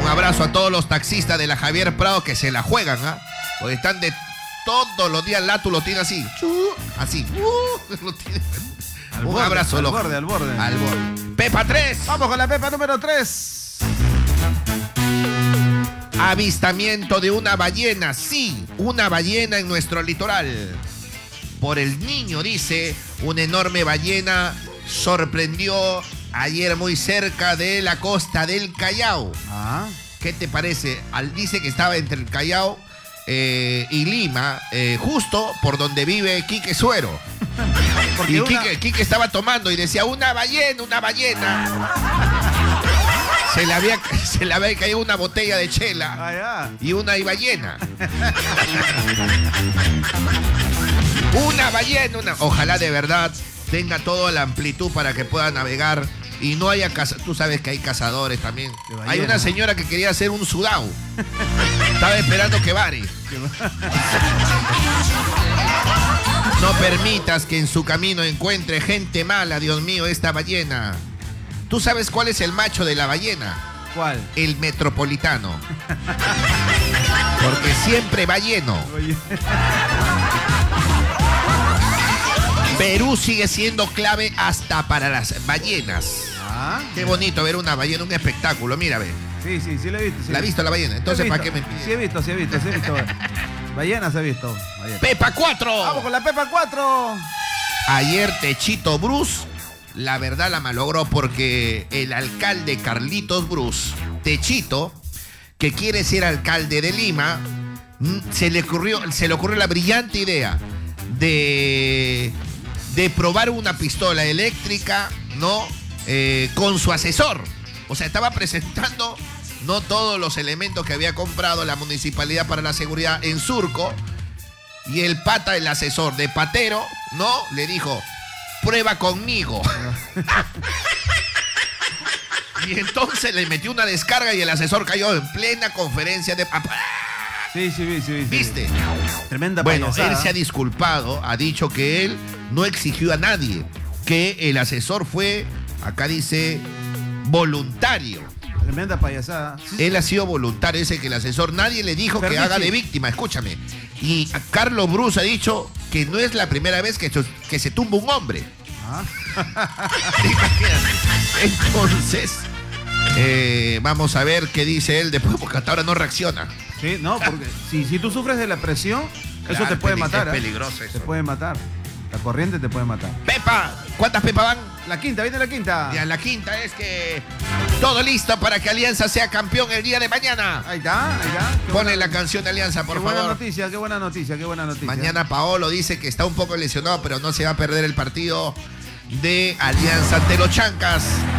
abrazo a todos los taxistas de la Javier Prado que se la juegan, ¿ah? Porque están de todos los días, Latu lo tiene así. Así. Lo tiene. Un abrazo, al borde. Al borde. Pepa 3. Vamos con la Pepa número 3. Avistamiento de una ballena. Sí, una ballena en nuestro litoral. Por el niño, dice, una enorme ballena sorprendió ayer muy cerca de la costa del Callao. ¿Qué te parece? Dice que estaba entre el Callao y Lima, justo por donde vive Quique Suero. Y Quique estaba tomando y decía, una ballena. Se le había caído una botella de chela y una ballena. Una ballena. Ojalá de verdad tenga toda la amplitud para que pueda navegar y no haya tú sabes que hay cazadores también. Hay una señora que quería hacer un sudao. Estaba esperando que vare. No permitas que en su camino encuentre gente mala, Dios mío, esta ballena. ¿Tú sabes cuál es el macho de la ballena? ¿Cuál? El metropolitano. Porque siempre va lleno. Perú sigue siendo clave hasta para las ballenas. Qué bonito ver una ballena, un espectáculo. Mira, ve. Sí, lo he visto. ¿La has visto la ballena? Entonces, ¿para qué me pides? Sí he visto. Ballenas he visto. Pepa 4. Vamos con la Pepa 4. Ayer Techito Bruce, la verdad la malogró porque el alcalde Carlitos Bruce, Techito, que quiere ser alcalde de Lima, se le ocurrió la brillante idea de probar una pistola eléctrica, ¿no? Con su asesor. O sea, estaba presentando no todos los elementos que había comprado la municipalidad para la seguridad en Surco. Y el asesor de patero, ¿no? Le dijo, prueba conmigo. Y entonces le metió una descarga y el asesor cayó en plena conferencia de... Sí. ¿Viste? Tremenda payasada. Bueno, él se ha disculpado, ha dicho que él no exigió a nadie, que el asesor fue, acá dice, voluntario. Tremenda payasada. Él ha sido voluntario, dice que el asesor, nadie le dijo que haga de víctima, escúchame. Y Carlos Bruce ha dicho que no es la primera vez que se tumba un hombre. Entonces, vamos a ver qué dice él después, porque hasta ahora no reacciona. Sí, no, porque si tú sufres de la presión, claro, eso te puede matar. Es peligroso eso. Te puede matar. La corriente te puede matar. Pepa, ¿cuántas Pepa van? La quinta, viene la quinta. Ya, la quinta es que todo listo para que Alianza sea campeón el día de mañana. Ahí está. Ponle la canción de Alianza, por favor. Qué buena noticia. Mañana Paolo dice que está un poco lesionado, pero no se va a perder el partido de Alianza ante los Chancas.